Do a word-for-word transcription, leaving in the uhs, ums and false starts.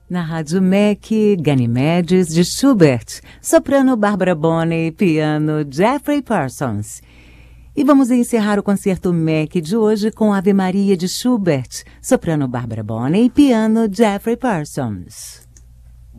Na Rádio M E C, Ganymedes de Schubert, soprano Barbara Bonney, piano Jeffrey Parsons. E vamos encerrar o concerto M E C de hoje com Ave Maria de Schubert, soprano Barbara Bonney, piano Jeffrey Parsons.